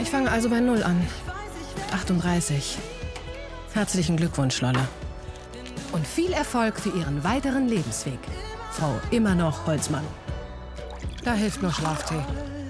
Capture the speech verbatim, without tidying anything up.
Ich fange also bei Null an. achtunddreißig. Herzlichen Glückwunsch, Lolle. Und viel Erfolg für Ihren weiteren Lebensweg, Frau immer noch Holzmann. Da hilft nur Schlaftee.